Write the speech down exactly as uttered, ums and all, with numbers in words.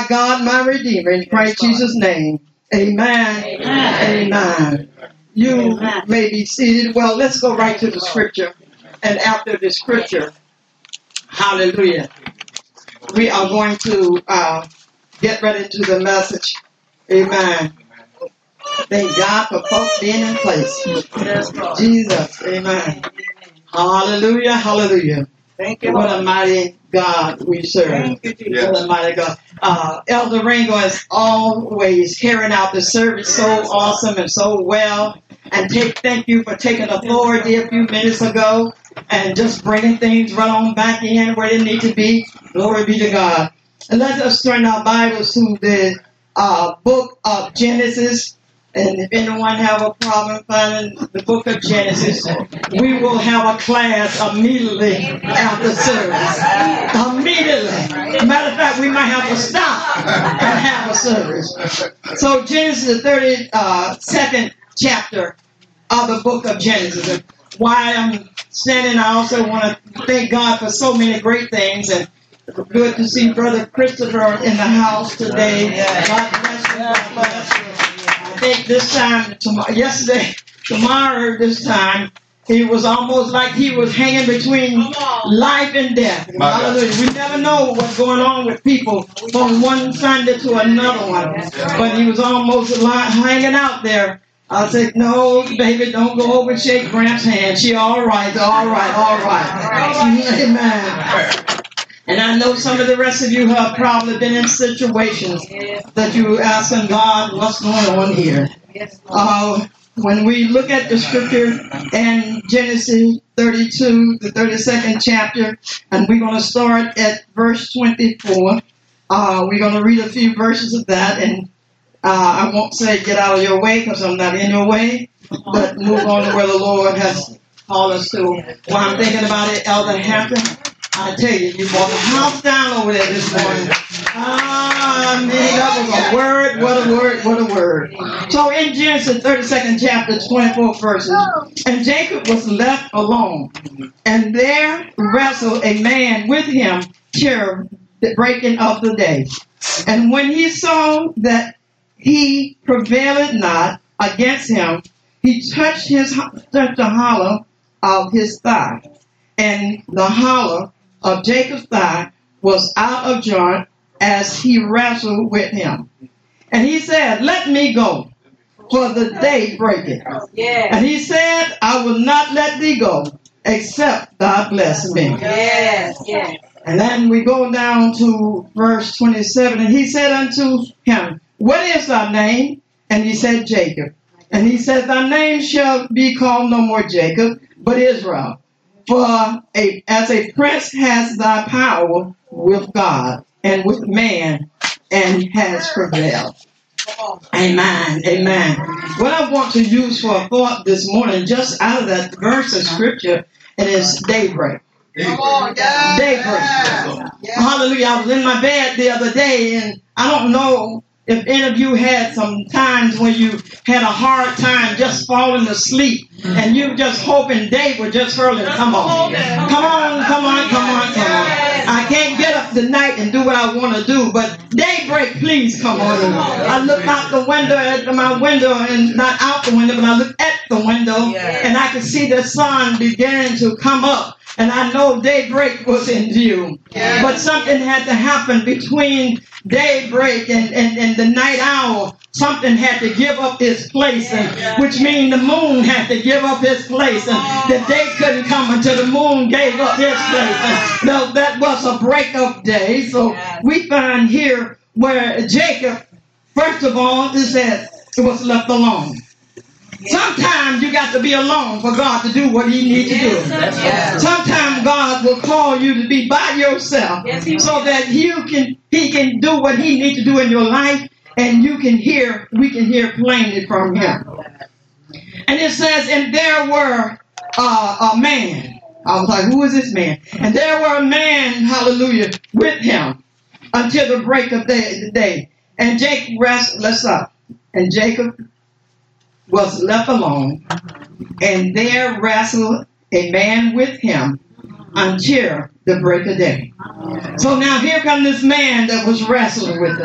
my God, my Redeemer, in Christ Jesus' name. Amen. Amen. Amen. You Amen. May be seated. Well, let's go right to the scripture. And after the scripture, hallelujah, we are going to uh, get ready to the message. Amen. Thank God for folks being in place. Jesus. Amen. Hallelujah. Hallelujah. Thank you. What a mighty God we serve. Thank you, Jesus. What a mighty God. Uh, Elder Ringo is always carrying out the service so awesome and so well. And take, thank you for taking authority a few minutes ago and just bringing things right on back in where they need to be. Glory be to God. And let us turn our Bibles to the uh, book of Genesis. And if anyone have a problem finding the book of Genesis, we will have a class immediately after service. Immediately. Matter of fact, we might have to stop and have a service. So Genesis, the thirty-second chapter of the book of Genesis. While I'm standing, I also want to thank God for so many great things. And good to see Brother Christopher in the house today. God bless you. God bless you. I think this time, tomorrow, yesterday, tomorrow, this time, he was almost like he was hanging between life and death. Hallelujah. We never know what's going on with people from one Sunday to another one. But he was almost hanging out there. I said, no, baby, don't go over and shake Gramps' hand. She all right, all right, all right. Amen. And I know some of the rest of you have probably been in situations that you asking God, what's going on here? Uh, when we look at the scripture in Genesis thirty-two, the thirty-second chapter, and we're going to start at verse twenty-four. Uh, we're going to read a few verses of that, and uh, I won't say get out of your way because I'm not in your way, but move on to where the Lord has called us to. While I'm thinking about it, Elder Hampton, I tell you, you brought the house down over there this morning. Ah, man, that was a word, what a word, what a word. So in Genesis thirty-second chapter, twenty-four verses, and Jacob was left alone, and there wrestled a man with him till the breaking of the day. And when he saw that he prevailed not against him, he touched his touched the hollow of his thigh, and the hollow of Jacob's thigh was out of joint as he wrestled with him. And he said, let me go, for the day breaketh. Yeah. And he said, I will not let thee go, except thou bless me. Yes. Yes. And then we go down to verse twenty-seven. And he said unto him, what is thy name? And he said, Jacob. And he said, thy name shall be called no more Jacob, but Israel. For a, as a prince has thy power with God and with man, and has prevailed. Amen. Amen. What I want to use for a thought this morning, just out of that verse of scripture, it is daybreak. Daybreak. Daybreak. Hallelujah. I was in my bed the other day, and I don't know if any of you had some times when you had a hard time just falling asleep and you just hoping day would just hurl and come on. Come on, come on, come on, come on. I can't get up tonight and do what I want to do, but daybreak, please come on. I look out the window at my window, and not out the window, but I look at the window, and I can see the sun beginning to come up. And I know daybreak was in view. Yeah. But something had to happen between daybreak and, and, and the night owl. Something had to give up its place, and, which means the moon had to give up its place. And the day couldn't come until the moon gave up its place. And no, that was a break-up day. So we find here where Jacob, first of all, it said it was left alone. Sometimes you got to be alone for God to do what he needs to do. Sometimes God will call you to be by yourself so that you can, he can do what he needs to do in your life, and you can hear, we can hear plainly from him. And it says, and there were uh, a man. I was like, who is this man? And there were a man, hallelujah, with him until the break of day, the day. And Jacob rested, let's up. And Jacob was left alone, and there wrestled a man with him until the break of day. So now here comes this man that was wrestling with